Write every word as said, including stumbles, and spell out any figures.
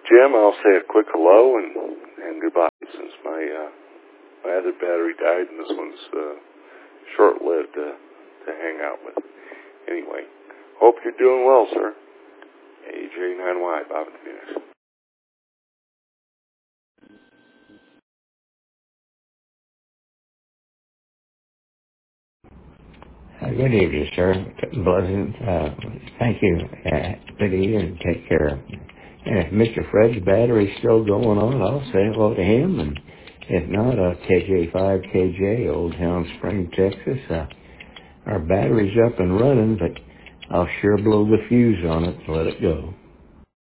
Jim, I'll say a quick hello and, and goodbye since my, uh, my other battery died and this one's uh, short-lived uh, to hang out with. Anyway, hope you're doing well, sir. A J nine Y, Bob in Phoenix. Uh, good evening, sir. Pleasant. Uh, thank you. Uh, good evening. Take care. And if Mister Fred's battery's still going on, I'll say hello to him. And if not, uh, K J five K J, Old Town Spring, Texas. Uh, our battery's up and running, but I'll sure blow the fuse on it and let it go.